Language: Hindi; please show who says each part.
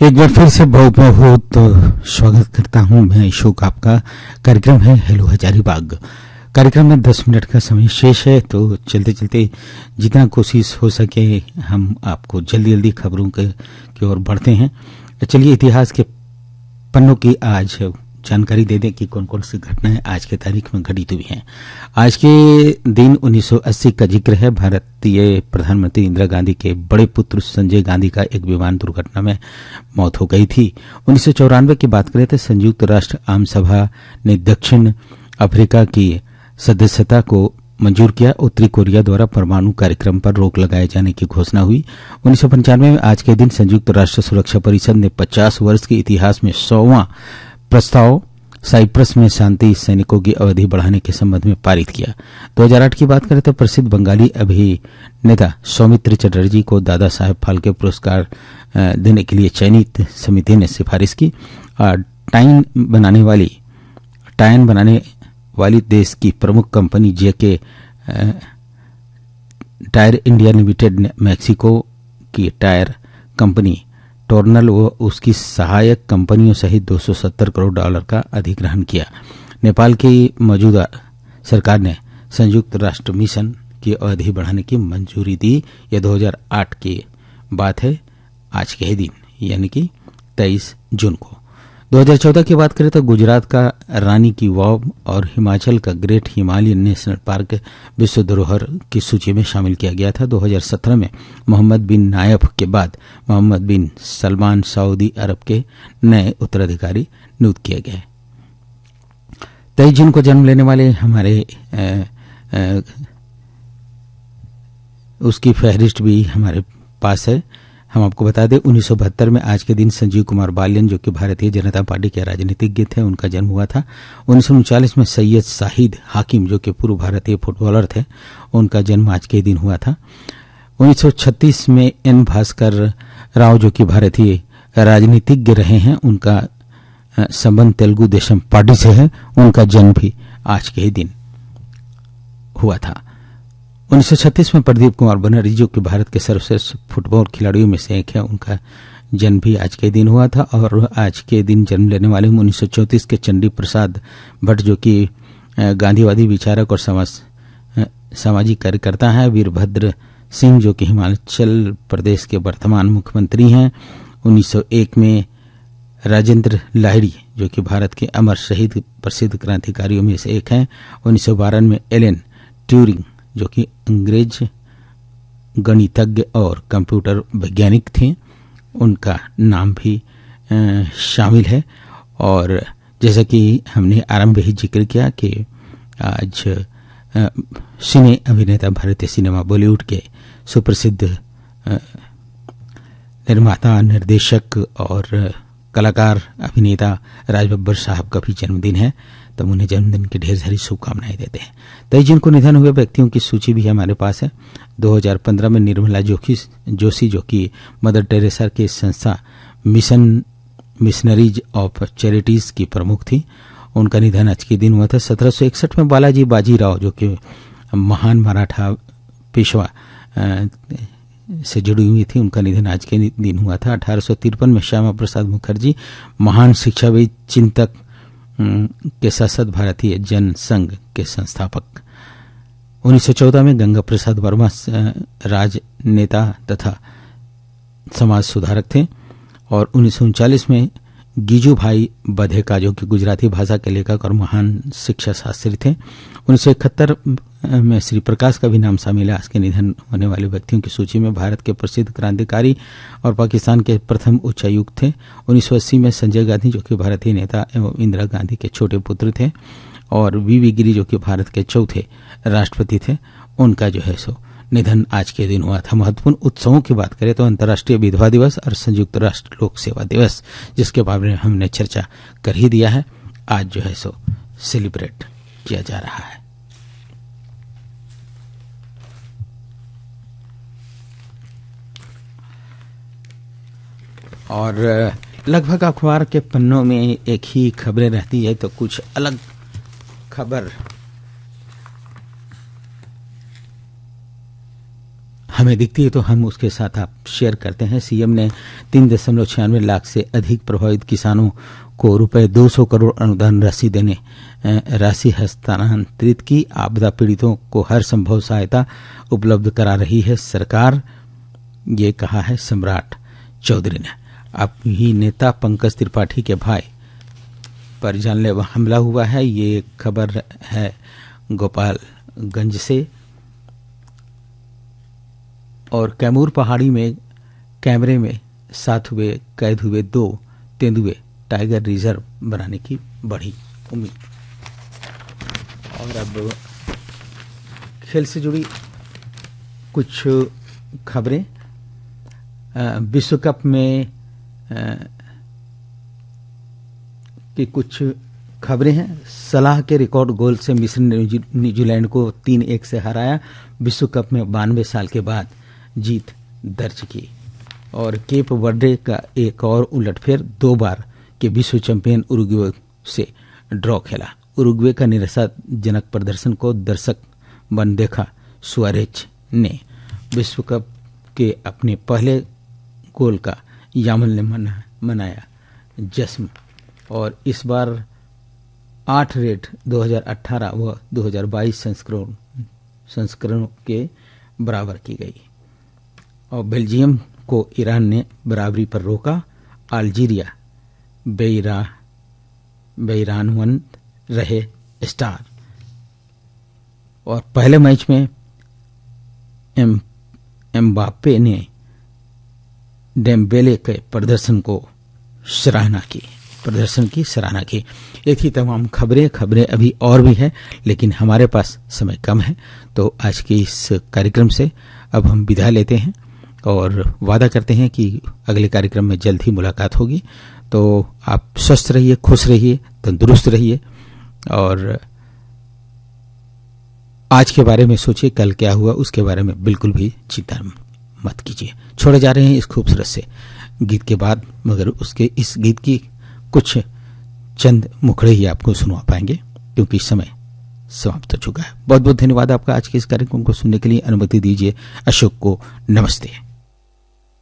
Speaker 1: एक बार फिर से बहुत बहुत स्वागत करता हूं मैं अशोक। आपका कार्यक्रम है हेलो हजारीबाग। कार्यक्रम में 10 मिनट का समय शेष है, तो चलते चलते जितना कोशिश हो सके हम आपको जल्दी जल्दी खबरों की ओर बढ़ते हैं। चलिए इतिहास के पन्नों की आज जानकारी दे दें कि कौन कौन सी घटनाएं आज के तारीख में घटित हुई हैं। आज के दिन 1980 का जिक्र है। भारतीय प्रधानमंत्री इंदिरा गांधी के बड़े पुत्र संजय गांधी का एक विमान दुर्घटना में मौत हो गई थी। 1994 की बात करें तो संयुक्त राष्ट्र आम सभा ने दक्षिण अफ्रीका की सदस्यता को मंजूर किया। उत्तरी कोरिया द्वारा परमाणु कार्यक्रम पर रोक लगाए जाने की घोषणा हुई। 1995 में आज के दिन संयुक्त राष्ट्र सुरक्षा परिषद ने 50 वर्ष के इतिहास में 100वां प्रस्ताव साइप्रस में शांति सैनिकों की अवधि बढ़ाने के संबंध में पारित किया। 2008 की बात करें तो प्रसिद्ध बंगाली अभिनेता सौमित्र चटर्जी को दादा साहेब फाल्के पुरस्कार देने के लिए चयनित समिति ने सिफारिश की। टाइन बनाने वाली देश की प्रमुख कंपनी जेके टायर इंडिया लिमिटेड ने मैक्सिको की टायर कंपनी टोर्नल व उसकी सहायक कंपनियों सहित $270 करोड़ का अधिग्रहण किया। नेपाल की मौजूदा सरकार ने संयुक्त राष्ट्र मिशन की अवधि बढ़ाने की मंजूरी दी। यह 2008 की बात है, आज के ही दिन यानी कि 23 जून को। 2014 की बात करें तो गुजरात का रानी की वाव और हिमाचल का ग्रेट हिमालयन नेशनल पार्क विश्व धरोहर की सूची में शामिल किया गया था। 2017 में मोहम्मद बिन नायफ के बाद मोहम्मद बिन सलमान सऊदी अरब के नए उत्तराधिकारी नियुक्त किए गए। 23 जून को जन्म लेने वाले हमारे उसकी फहरिस्त भी हमारे पास है। हम आपको बता दें 1972 में आज के दिन संजीव कुमार बालियन जो कि भारतीय जनता पार्टी के राजनीतिज्ञ थे, उनका जन्म हुआ था। 1939 में सैयद शाहिद हाकिम जो कि पूर्व भारतीय फुटबॉलर थे, उनका जन्म आज के दिन हुआ था। 1936 में एन भास्कर राव जो कि भारतीय राजनीतिज्ञ रहे हैं, उनका संबंध तेलुगु देशम पार्टी से है, उनका जन्म भी आज के ही दिन हुआ था। 1936 में प्रदीप कुमार बनर्जी जो कि भारत के सर्वश्रेष्ठ फुटबॉल खिलाड़ियों में से एक है, उनका जन्म भी आज के दिन हुआ था। और आज के दिन जन्म लेने वाले 1934 के चंडी प्रसाद भट्ट जो कि गांधीवादी विचारक और सामाजिक कार्यकर्ता हैं। वीरभद्र सिंह जो कि हिमाचल प्रदेश के वर्तमान मुख्यमंत्री हैं। 1901 में राजेंद्र लाहिड़ी जो कि भारत के अमर शहीद प्रसिद्ध क्रांतिकारियों में से एक हैं। 1912 में एलन ट्यूरिंग जो कि अंग्रेज गणितज्ञ और कंप्यूटर वैज्ञानिक थे, उनका नाम भी शामिल है। और जैसा कि हमने आरंभ में ही जिक्र किया कि आज सिने अभिनेता भारतीय सिनेमा बॉलीवुड के सुप्रसिद्ध निर्माता निर्देशक और कलाकार अभिनेता राज बब्बर साहब का भी जन्मदिन है, तो उन्हें जन्मदिन की ढेर सारी शुभकामनाएं देते हैं। 23 जून को निधन हुए व्यक्तियों की सूची भी हमारे पास है। 2015 में निर्मला जोशी जो कि मदर टेरेसा की संस्था मिशनरीज ऑफ चैरिटीज की प्रमुख थी, उनका निधन आज के दिन हुआ था। 1761 में बालाजी बाजीराव जो कि महान मराठा पेशवा से जुड़ी हुई थी, उनका निधन आज के दिन हुआ था। 1853 में श्यामा प्रसाद मुखर्जी महान शिक्षाविद चिंतक के साथ भारतीय जन संघ के संस्थापक। 1914 में गंगा प्रसाद वर्मा राजनेता तथा समाज सुधारक थे। और 1939 में गिजू भाई बधेका जो कि गुजराती भाषा के लेखक और महान शिक्षा शास्त्री थे। 1971 में श्री प्रकाश का भी नाम शामिल है। आज के निधन होने वाले व्यक्तियों की सूची में भारत के प्रसिद्ध क्रांतिकारी और पाकिस्तान के प्रथम उच्चायुक्त थे। 1980 में संजय गांधी जो कि भारतीय नेता एवं इंदिरा गांधी के छोटे पुत्र थे। और वीवी गिरी जो कि भारत के चौथे राष्ट्रपति थे, उनका जो है सो निधन आज के दिन हुआ था। महत्वपूर्ण उत्सवों की बात करें तो अंतर्राष्ट्रीय विधवा दिवस और संयुक्त राष्ट्र लोक सेवा दिवस, जिसके बारे में हमने चर्चा कर ही दिया है, आज जो है सो सेलिब्रेट किया जा रहा है। और लगभग अखबार के पन्नों में एक ही खबरें रहती है, तो कुछ अलग खबर हमें दिखती है तो हम उसके साथ आप शेयर करते हैं। सीएम ने 3.96 लाख से अधिक प्रभावित किसानों को रुपए 200 करोड़ अनुदान राशि हस्तांतरित की। आपदा पीड़ितों को हर संभव सहायता उपलब्ध करा रही है सरकार, ये कहा है सम्राट चौधरी ने। अब ही नेता पंकज त्रिपाठी के भाई पर जानलेवा हमला हुआ है, ये खबर है गोपालगंज से। और कैमूर पहाड़ी में कैमरे में साथ हुए कैद हुए 2 तेंदुए, टाइगर रिजर्व बनाने की बढ़ी उम्मीद। और अब खेल से जुड़ी कुछ खबरें। विश्व कप में की कुछ खबरें हैं। सलाह के रिकॉर्ड गोल से मिस्र ने न्यूजीलैंड को 3-1 से हराया। विश्व कप में 92 साल के बाद जीत दर्ज की। और केप वर्डे का एक और उलटफेर, 2 बार के विश्व चैंपियन उरुग्वे से ड्रॉ खेला। उरुग्वे का निराशाजनक प्रदर्शन को दर्शक बन देखा सुआरेज ने। विश्व कप के अपने पहले गोल का यामल ने मनाया जश्न। और इस बार 8 रेड 2018 व 2022 संस्करणों के बराबर की गई। और बेल्जियम को ईरान ने बराबरी पर रोका। अल्जीरिया बेईरानवन रहे स्टार। और पहले मैच में एम्बाप्पे ने डेम्बेले के प्रदर्शन की सराहना की। ये थी तमाम खबरें अभी और भी है, लेकिन हमारे पास समय कम है, तो आज के इस कार्यक्रम से अब हम विदा लेते हैं और वादा करते हैं कि अगले कार्यक्रम में जल्द ही मुलाकात होगी। तो आप स्वस्थ रहिए, खुश रहिए, तंदुरुस्त रहिए और आज के बारे में सोचिए, कल क्या हुआ उसके बारे में बिल्कुल भी चिंता मत कीजिए। छोड़े जा रहे हैं इस खूबसूरत से गीत के बाद, मगर उसके इस गीत की कुछ चंद मुखड़े ही आपको सुनवा पाएंगे क्योंकि समय समाप्त हो चुका है। बहुत बहुत धन्यवाद आपका आज के इस कार्यक्रम को सुनने के लिए। अनुमति दीजिए अशोक को नमस्ते।